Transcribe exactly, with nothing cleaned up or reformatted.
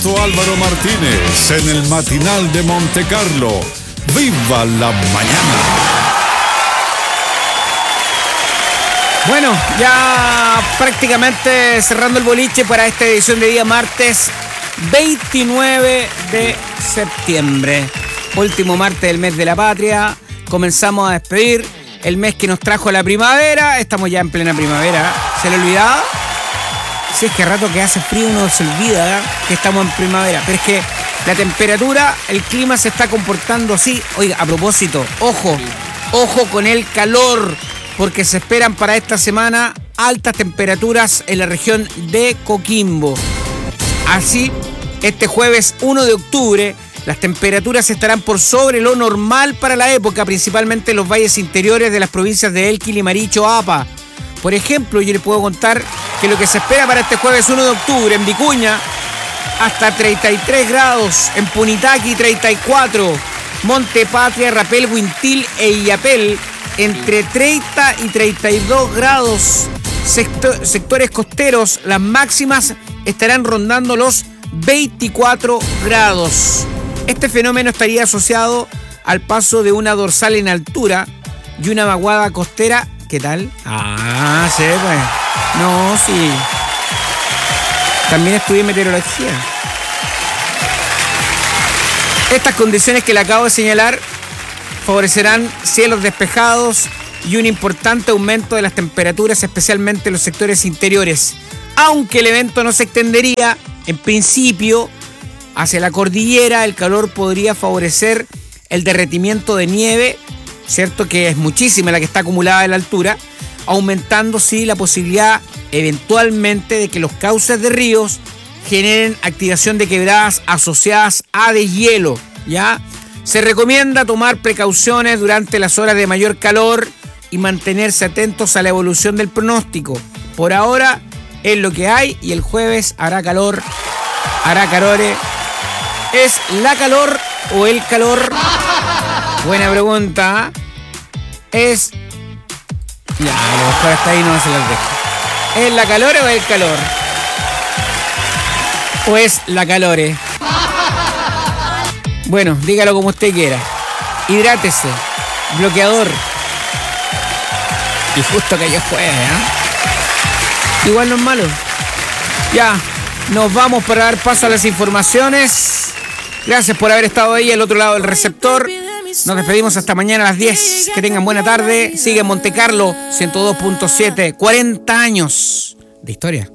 Alberto Álvaro Martínez en el matinal de Montecarlo. ¡Viva la mañana! Bueno, ya prácticamente cerrando el boliche para esta edición de día martes veintinueve de septiembre. Último martes del mes de la patria. Comenzamos a despedir el mes que nos trajo la primavera. Estamos ya en plena primavera. ¿Se le olvidaba? Si es que a rato que hace frío uno se olvida, ¿eh? Que estamos en primavera. Pero es que la temperatura, el clima se está comportando así. Oiga, a propósito, ojo, ojo con el calor, porque se esperan para esta semana altas temperaturas en la región de Coquimbo. Así, este jueves uno de octubre, las temperaturas estarán por sobre lo normal para la época, principalmente en los valles interiores de las provincias de Elqui, Limarí y Choapa. Por ejemplo, yo les puedo contar que lo que se espera para este jueves uno de octubre en Vicuña, hasta treinta y tres grados, en Punitaqui treinta y cuatro, Monte Patria, Rapel, Huintil e Illapel, entre treinta y treinta y dos grados. Sector, sectores costeros, las máximas estarán rondando los veinticuatro grados. Este fenómeno estaría asociado al paso de una dorsal en altura y una vaguada costera. ¿Qué tal? Ah, sí, pues. No, sí. También estudié meteorología. Estas condiciones que le acabo de señalar favorecerán cielos despejados y un importante aumento de las temperaturas, especialmente en los sectores interiores. Aunque el evento no se extendería, en principio, hacia la cordillera, el calor podría favorecer el derretimiento de nieve, cierto que es muchísima la que está acumulada en la altura, aumentando sí la posibilidad eventualmente de que los cauces de ríos generen activación de quebradas asociadas a deshielo, ¿ya? Se recomienda tomar precauciones durante las horas de mayor calor y mantenerse atentos a la evolución del pronóstico. Por ahora es lo que hay y el jueves hará calor, hará calores. ¿Es la calor o el calor? Buena pregunta. Es... Ya, a lo mejor hasta ahí no se las dejo. ¿Es la calor o el calor? ¿O es la calore? Bueno, dígalo como usted quiera. Hidrátese. Bloqueador. Y justo que yo juegue, ¿eh? Igual no es malo. Ya, nos vamos para dar paso a las informaciones. Gracias por haber estado ahí al otro lado del receptor. Nos despedimos hasta mañana a las diez. Que tengan buena tarde. Sigue en Montecarlo ciento dos punto siete. cuarenta años de historia.